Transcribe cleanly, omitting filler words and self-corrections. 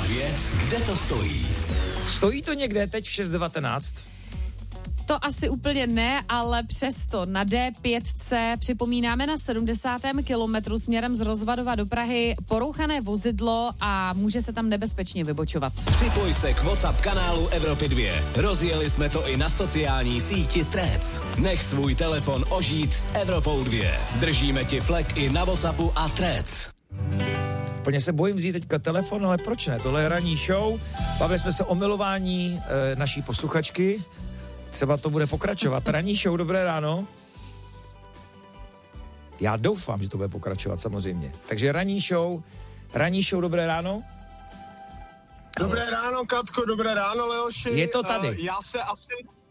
2, kde to stojí? Stojí to někde teď v 6.19? To asi úplně ne, ale přesto na D5 připomínáme na 70. kilometru směrem z Rozvadova do Prahy porouchané vozidlo a může se tam nebezpečně vybočovat. Připoj se k WhatsApp kanálu Evropy 2. Rozjeli jsme to i na sociální síti Threads. Nech svůj telefon ožít s Evropou 2. Držíme ti flek i na WhatsAppu a Threads. Úplně se bojím vzít teďka telefon, ale proč ne? Tohle je ranní show. Bavili jsme se o milování naší posluchačky. Třeba to bude pokračovat. Ranní show, dobré ráno. Já doufám, že to bude pokračovat, samozřejmě. Takže ranní show, dobré ráno. Dobré ráno, Katko, dobré ráno, Leoši. Je to tady.